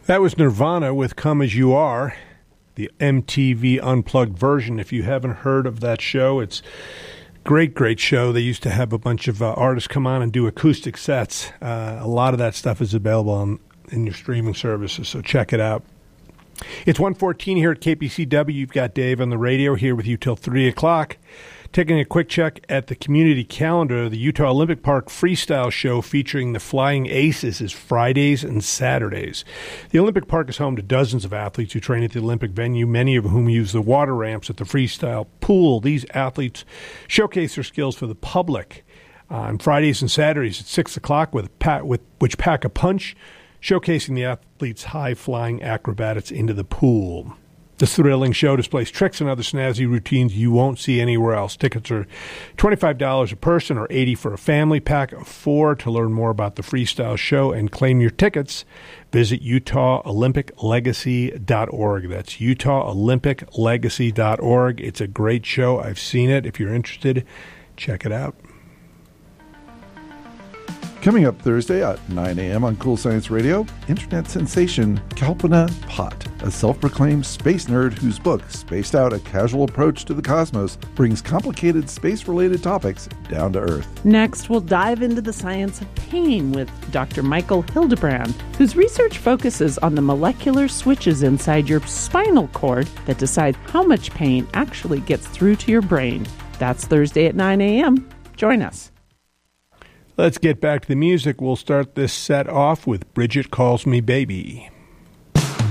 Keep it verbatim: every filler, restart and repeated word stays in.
That was Nirvana with Come As You Are, the M T V Unplugged version. If you haven't heard of that show, it's a great, great show. They used to have a bunch of uh, artists come on and do acoustic sets. Uh, a lot of that stuff is available on, in your streaming services, so check it out. It's one fourteen here at K P C W. You've got Dave on the radio here with you till three o'clock. Taking a quick check at the community calendar, the Utah Olympic Park Freestyle Show featuring the Flying Aces is Fridays and Saturdays. The Olympic Park is home to dozens of athletes who train at the Olympic venue, many of whom use the water ramps at the freestyle pool. These athletes showcase their skills for the public on Fridays and Saturdays at six o'clock, with, pa- with which pack a punch, showcasing the athletes' high-flying acrobatics into the pool. This thrilling show displays tricks and other snazzy routines you won't see anywhere else. Tickets are twenty-five dollars a person or eighty dollars for a family pack of four. To learn more about the freestyle show and claim your tickets, visit Utah Olympic Legacy dot org. That's Utah Olympic Legacy dot org. It's a great show. I've seen it. If you're interested, check it out. Coming up Thursday at nine a.m. on Cool Science Radio, internet sensation Kalpana Bhatt, a self-proclaimed space nerd whose book, Spaced Out, A Casual Approach to the Cosmos, brings complicated space-related topics down to Earth. Next, we'll dive into the science of pain with Doctor Michael Hildebrand, whose research focuses on the molecular switches inside your spinal cord that decide how much pain actually gets through to your brain. That's Thursday at nine a.m. Join us. Let's get back to the music. We'll start this set off with Bridget Calls Me Baby.